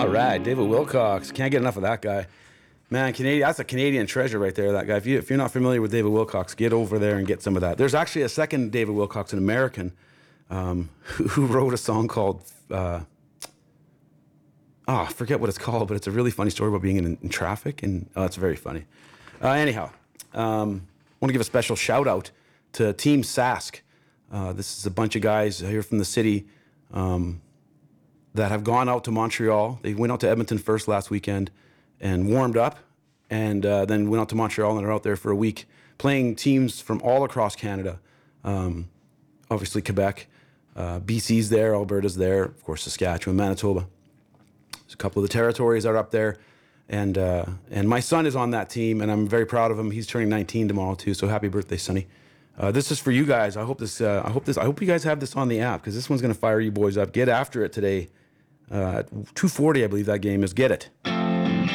All right, David Wilcox. Can't get enough of that guy. Man, Canadian, that's a Canadian treasure right there, that guy. If you're not familiar with David Wilcox, get over there and get some of that. There's actually a second David Wilcox, an American, who wrote a song called, I forget what it's called, but it's a really funny story about being in traffic, and it's very funny. Anyhow, I want to give a special shout out to Team Sask. This is a bunch of guys here from the city that have gone out to Montreal. They went out to Edmonton first last weekend and warmed up, and then went out to Montreal and are out there for a week playing teams from all across Canada. Obviously Quebec, BC's there, Alberta's there, of course Saskatchewan, Manitoba. There's a couple of the territories that are up there, and my son is on that team, and I'm very proud of him. He's turning 19 tomorrow too, so happy birthday, Sonny. This is for you guys. I hope you guys have this on the app, because this one's gonna fire you boys up. Get after it today. At 2:40, I believe that game is. Get it.